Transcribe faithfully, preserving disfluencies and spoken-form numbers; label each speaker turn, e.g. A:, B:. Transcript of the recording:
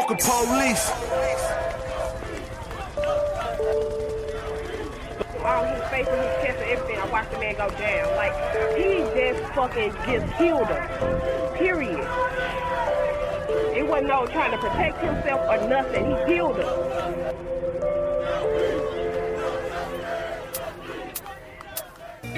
A: fucking police.
B: All his face and his chest and everything, I watched the man go down. Like, he just fucking just killed her. Period. It wasn't no trying to protect himself or nothing. He killed her.